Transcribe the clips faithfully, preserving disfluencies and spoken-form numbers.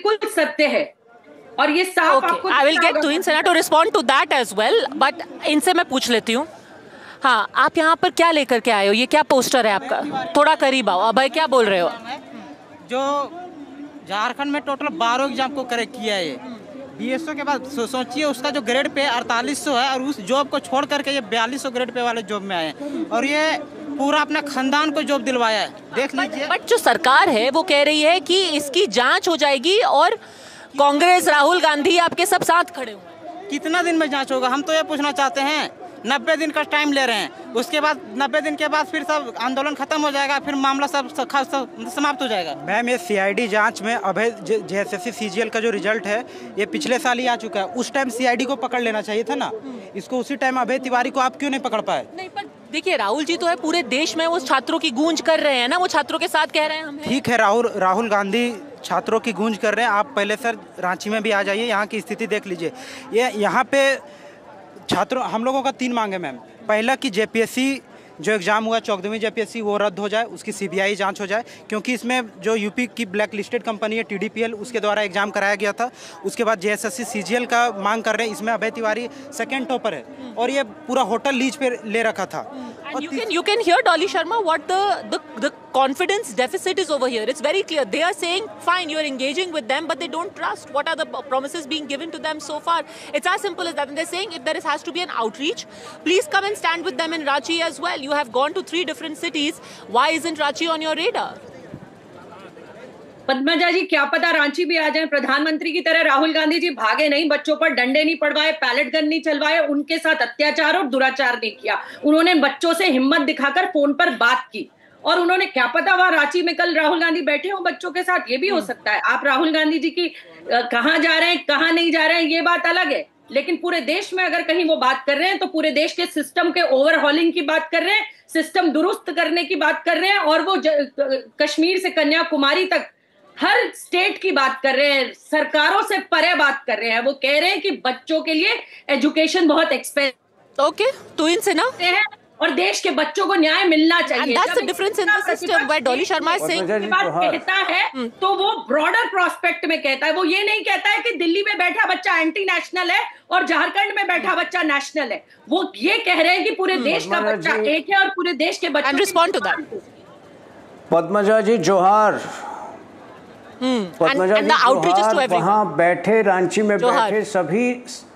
बिल्कुल सत्य है और ये साफ आपको I will get Tuhin Sinha to respond to that as well, but इनसे मैं पूछ लेती हूँ। हाँ, आप यहाँ पर क्या लेकर के आए हो? ये क्या पोस्टर है आपका? थोड़ा करीब आओ। भाई क्या बोल रहे हो? जो झारखंड में टोटल बारह एग्जाम को करेक्ट किया है ये बीएसओ के बाद, सो, सोचिए उसका जो ग्रेड पे अड़तालीस सौ है और उस जॉब को छोड़ करके ये बयालीस सौ ग्रेड पे वाले जॉब में आए हैं और ये पूरा अपना खानदान को जॉब दिलवाया है। देख लीजिए। बट जो सरकार है वो कह रही है कि इसकी जांच हो जाएगी और कांग्रेस, राहुल गांधी आपके सब साथ खड़े हुए। कितना दिन में जांच होगा? हम तो ये पूछना चाहते हैं। नब्बे दिन का टाइम ले रहे हैं, उसके बाद नब्बे दिन के बाद फिर सब आंदोलन खत्म हो जाएगा, फिर मामला सब समाप्त हो जाएगा। मैम, ये सीआईडी जांच में अभय जेएसएससी सीजीएल का जो रिजल्ट है ये पिछले साल ही आ चुका है। उस टाइम सीआईडी को पकड़ लेना चाहिए था ना, इसको उसी टाइम अभय तिवारी को आप क्यों नहीं पकड़ पाए? नहीं, पर देखिए राहुल जी तो है पूरे देश में, वो छात्रों की गूंज कर रहे हैं ना, वो छात्रों के साथ कह रहे हैं हम। ठीक है, राहुल राहुल गांधी छात्रों की गूंज कर रहे हैं। आप पहले सर रांची में भी आ जाइए, यहाँ की स्थिति देख लीजिए। ये यहाँ पे छात्रों, हम लोगों का तीन मांग है मैम। पहला कि जेपीएससी जो एग्ज़ाम हुआ चौदहवीं जेपीएससी वो रद्द हो जाए, उसकी सीबीआई जांच हो जाए, क्योंकि इसमें जो यूपी की ब्लैक लिस्टेड कंपनी है टीडीपीएल, उसके द्वारा एग्जाम कराया गया था। उसके बाद जेएसएससी सीजीएल का मांग कर रहे हैं, इसमें अभय तिवारी सेकंड टॉपर है और ये पूरा होटल लीज पे ले रखा था। And you can you can hear Dolly Sharma what the the the confidence deficit is over here. It's very clear. They are saying, fine, you're engaging with them, but they don't trust. What are the promises being given to them so far? It's as simple as that. And they're saying if there is, has to be an outreach, please come and stand with them in Ranchi as well. You have gone to three different cities. Why isn't Ranchi on your radar? Padmaja जी, क्या पता रांची भी आ जाए। प्रधानमंत्री की तरह राहुल गांधी जी भागे नहीं, बच्चों पर डंडे नहीं पड़वाए, पैलेट गन नहीं चलवाए, उनके साथ अत्याचार और दुराचार नहीं किया। उन्होंने बच्चों से हिम्मत दिखाकर फोन पर बात की और उन्होंने, क्या पता वहां रांची में कल राहुल गांधी बैठे हो बच्चों के साथ, ये भी हो सकता है। आप राहुल गांधी जी की कहाँ जा रहे हैं, कहाँ नहीं जा रहे हैं, ये बात अलग है, लेकिन पूरे देश में अगर कहीं वो बात कर रहे हैं तो पूरे देश के सिस्टम के ओवरहॉलिंग की बात कर रहे हैं, सिस्टम दुरुस्त करने की बात कर रहे हैं और वो कश्मीर से कन्याकुमारी तक हर स्टेट की बात कर रहे हैं, सरकारों से परे बात कर रहे हैं। वो कह रहे हैं कि बच्चों के लिए एजुकेशन बहुत एक्सपेंसिव ओके तो इनसे ना है और देश के बच्चों को न्याय मिलना चाहिए। And that's the difference in the system where Dolly Sharma is saying की बात कहता है तो वो ब्रॉडर प्रोस्पेक्ट में कहता है। वो ये नहीं कहता है कि दिल्ली में बैठा बच्चा एंटी नेशनल है और झारखंड में बैठा बच्चा नेशनल है। वो ये कह रहे हैं कि पूरे देश का बच्चा एक है और पूरे देश के बच्चे। Respond to that. पद्मजा जी जोहार। पद्मजा जी जोहार। वहाँ बैठे रांची में बैठे सभी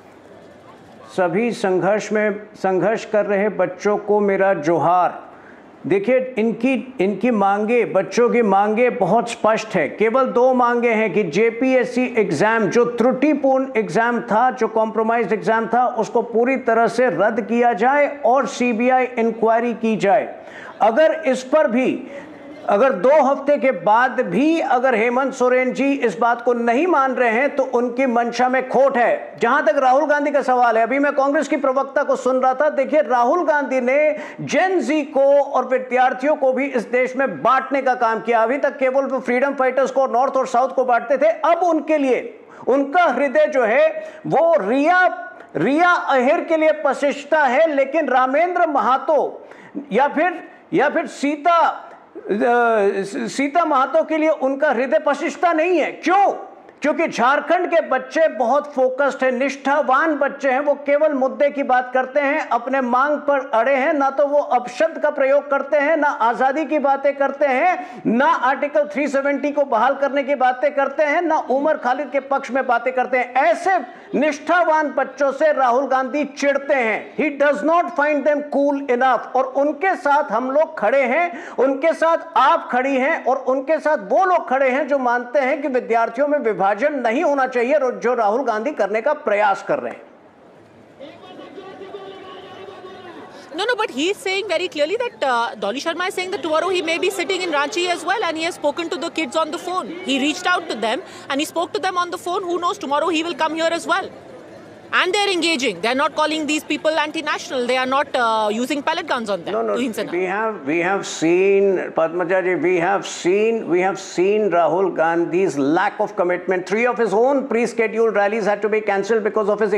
सभी संघर्ष में संघर्ष कर रहे बच्चों को मेरा जोहार। देखिए इनकी इनकी मांगे, बच्चों की मांगे बहुत स्पष्ट है। केवल दो मांगे हैं कि जेपीएससी एग्जाम जो त्रुटिपूर्ण एग्जाम था, जो कॉम्प्रोमाइज्ड एग्जाम था, उसको पूरी तरह से रद्द किया जाए और सीबीआई इंक्वायरी की जाए। अगर इस पर भी अगर दो हफ्ते के बाद भी अगर हेमंत सोरेन जी इस बात को नहीं मान रहे हैं तो उनकी मंशा में खोट है। जहां तक राहुल गांधी का सवाल है, अभी मैं कांग्रेस की प्रवक्ता को सुन रहा था। देखिए राहुल गांधी ने जेन जी को और विद्यार्थियों को भी इस देश में बांटने का काम किया। अभी तक केवल वो फ्रीडम फाइटर्स को नॉर्थ और साउथ को बांटते थे, अब उनके लिए उनका हृदय जो है वो रिया रिया अहिर के लिए पशिष्टा है, लेकिन रामेंद्र महातो या फिर या फिर सीता सीता महातो के लिए उनका हृदय पशिष्टा नहीं है। क्यों? क्योंकि झारखंड के बच्चे बहुत फोकस्ड हैं, निष्ठावान बच्चे हैं। वो केवल मुद्दे की बात करते हैं, अपने मांग पर अड़े हैं। ना तो वो अपशब्द का प्रयोग करते हैं, ना आजादी की बातें करते हैं, ना आर्टिकल तीन सौ सत्तर को बहाल करने की बातें करते हैं, ना उमर खालिद के पक्ष में बातें करते हैं। ऐसे निष्ठावान बच्चों से राहुल गांधी चिढ़ते हैं। He does not find them cool enough. और उनके साथ हम लोग खड़े हैं, उनके साथ आप खड़ी हैं और उनके साथ वो लोग खड़े हैं जो मानते हैं कि विद्यार्थियों में विभाजन नहीं होना चाहिए, जो राहुल गांधी करने का प्रयास कर रहे हैं। No, no, but he is saying very clearly that uh, Dolly Sharma is saying that tomorrow he may be sitting in Ranchi as well, and he has spoken to the kids on the phone. He reached out to them and he spoke to them on the phone. Who knows, tomorrow he will come here as well. And they're engaging. They're not calling these people anti-national. They are not uh, using pellet guns on them. No, no. We have we have seen, Padmaja ji, we have seen we have seen Rahul Gandhi's lack of commitment. Three of his own pre-scheduled rallies had to be cancelled because of his